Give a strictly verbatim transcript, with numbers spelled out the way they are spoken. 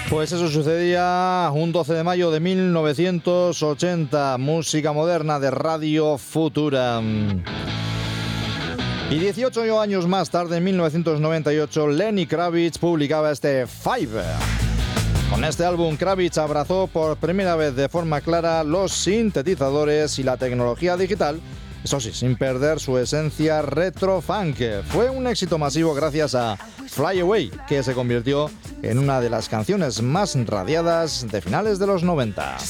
Pues eso sucedía un doce de mayo de mil novecientos ochenta, música moderna de Radio Futura. Y dieciocho años más tarde, en mil novecientos noventa y ocho, Lenny Kravitz publicaba este Five. Con este álbum, Kravitz abrazó por primera vez de forma clara los sintetizadores y la tecnología digital, eso sí, sin perder su esencia retro-funk. Fue un éxito masivo gracias a Fly Away, que se convirtió en una de las canciones más radiadas de finales de los noventa.